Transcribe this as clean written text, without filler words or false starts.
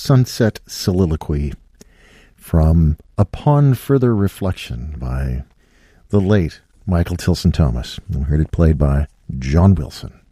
Sunset Soliloquy from Upon Further Reflection by the late Michael Tilson Thomas. We heard it played by John Wilson.